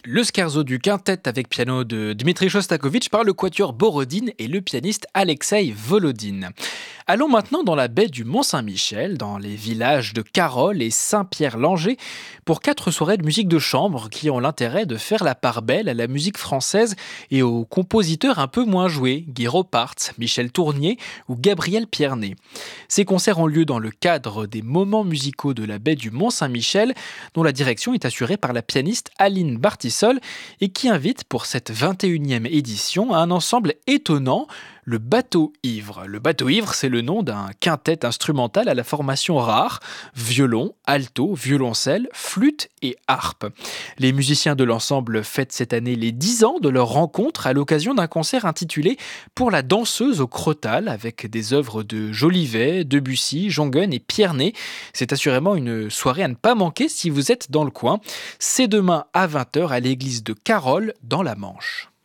Le scherzo du quintet avec piano de Dmitri Shostakovich par le quatuor Borodine et le pianiste Alexei Volodine. Allons maintenant dans la baie du Mont-Saint-Michel, dans les villages de Carolles et Saint-Pierre-Langers, pour 4 soirées de musique de chambre qui ont l'intérêt de faire la part belle à la musique française et aux compositeurs un peu moins joués, Guy Ropart, Michel Tournier ou Gabriel Pierné. Ces concerts ont lieu dans le cadre des moments musicaux de la baie du Mont-Saint-Michel, dont la direction est assurée par la pianiste Aline Bartissol et qui invite pour cette 21e édition un ensemble étonnant, le Bateau Ivre. Le Bateau Ivre, c'est le nom d'un quintet instrumental à la formation rare, violon, alto, violoncelle, flûte et harpe. Les musiciens de l'ensemble fêtent cette année les 10 ans de leur rencontre à l'occasion d'un concert intitulé Pour la danseuse au Crottal, avec des œuvres de Jolivet, Debussy, Jongen et Pierné. C'est assurément une soirée à ne pas manquer si vous êtes dans le coin. C'est demain à 20h à l'église de Carolles dans la Manche.